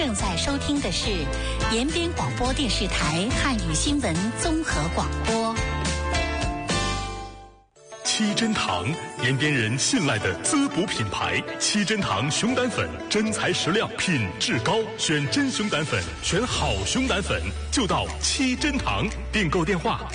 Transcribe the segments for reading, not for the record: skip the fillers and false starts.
正在收听的是延边广播电视台汉语新闻综合广播。 七珍堂，延边人信赖的滋补品牌。七珍堂熊胆粉，真材实料，品质高，选真熊胆粉，选好熊胆粉，就到七珍堂。订购电话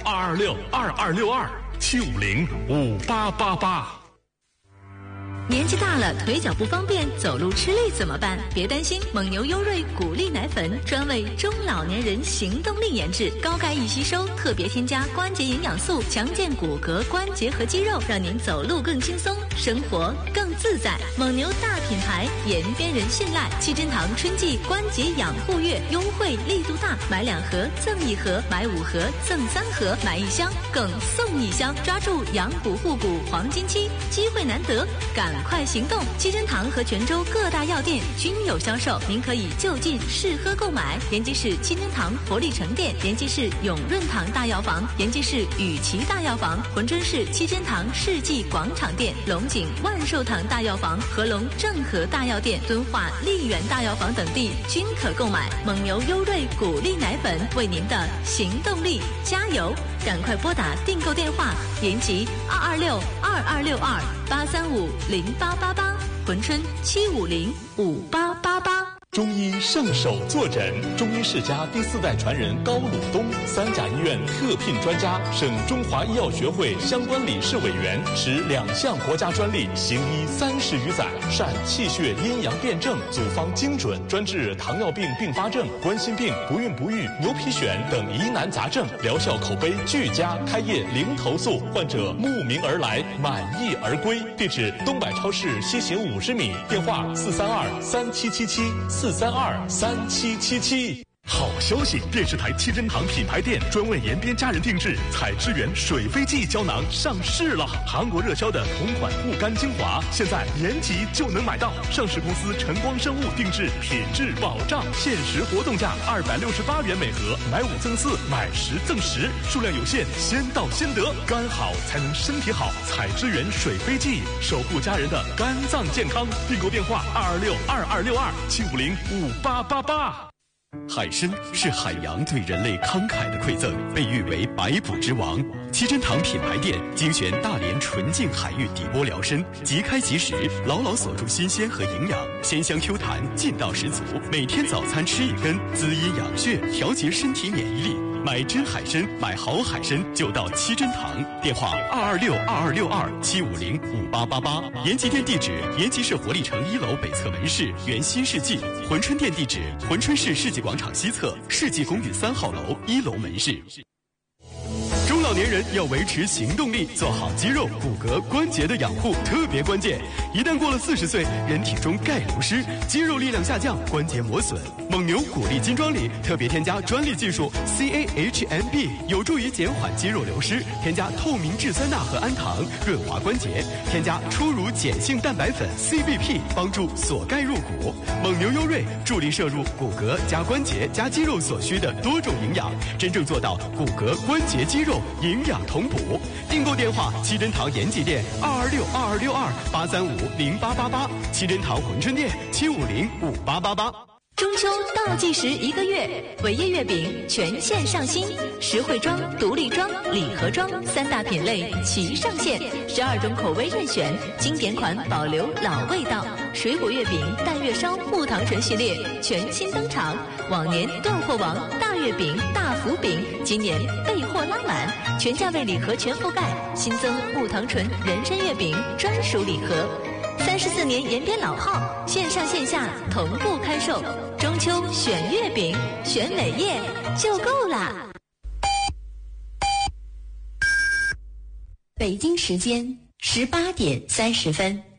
226-2262-750-5888。 年纪大了，腿脚不方便，走路吃力怎么办？别担心，蒙牛优瑞谷粒奶粉专为中老年人行动力研制，高钙易吸收，特别添加关节营养素，强健骨骼、关节和肌肉，让您走路更轻松，生活更自在。蒙牛大品牌，延边人信赖。七珍堂春季关节养护月优惠力度大，买2盒赠1盒，买5盒赠3盒，买1箱更送1箱，抓住养骨护骨黄金期，机会难得，赶快行动！七珍堂和泉州各大药店均有销售，您可以就近试喝购买。延吉市七珍堂活力城店、延吉市永润堂大药房、延吉市雨琦大药房、珲春市七珍堂世纪广场店、龙井万寿堂大药房、合龙正和大药店、敦化丽园大药房等地均可购买。蒙牛优瑞谷粒奶粉为您的行动力加油！赶快拨打订购电话：延吉226-2262-835-0888，珲春750-5888。 中医圣手坐诊，中医世家第4代传人高鲁东，3甲医院特聘专家，省中华医药学会相关理事委员，持2项国家专利，行医30余载，善气血阴阳辩证，组方精准，专治糖尿病并发症、冠心病、不孕不育、牛皮癣等疑难杂症，疗效口碑俱佳，开业零投诉，患者慕名而来，满意而归。地址：东百超市西行50米，电话432-3777，432-3777。好消息！电视台七珍堂品牌店专为延边家人定制采之源水飞蓟胶囊上市了。韩国热销的同款护肝精华，现在延吉就能买到。上市公司晨光生物定制，品质保障，限时活动价268元每盒，买5赠4，买10赠10，数量有限，先到先得。肝好才能身体好，采之源水飞蓟，守护家人的肝脏健康。订购电话226-2262-750-5888。 海参是海洋对人类慷慨的馈赠，被誉为百补之王。七珍堂品牌店精选大连纯净海域底波疗参，即开即食，牢牢锁住新鲜和营养，鲜香 Q 弹，劲道十足。每天早餐吃1根，滋阴养血，调节身体免疫力。买真海参，买好海参就到七珍堂。电话226-2262-750-5888。延吉店地址：延吉市活力城1楼北侧门市原新世纪。珲春店地址：珲春市世纪广场西侧世纪公寓3号楼1楼门市。中老年人要维持行动力，做好肌肉、骨骼、关节的养护特别关键。一旦过了40岁，人体中钙流失，肌肉力量下降，关节磨损。蒙牛谷粒金装里特别添加专利技术 CAHMB， 有助于减缓肌肉流失。添加透明质酸钠和氨糖，润滑关节。添加初乳碱性蛋白粉 CBP， 帮助锁钙入骨。蒙牛优瑞助力摄入骨骼加关节加肌肉所需的多种营养，真正做到骨骼、关节、肌肉营养同补。订购电话：七珍堂延吉店226-2262-835-0888，七珍堂珲春店750-5888。 中秋倒计时1个月，伟业月饼全线上新，实惠装、独立装、礼盒装3大品类齐上线，12种口味任选，经典款保留老味道。水果月饼、淡月烧、木糖醇系列全新登场，往年断货王大月饼、大福饼，今年备货拉满，全价位礼盒全覆盖，新增木糖醇人参月饼专属礼盒。34年延边老号，线上线下同步开售。中秋选月饼，选伟业就够啦。 北京时间18点30分。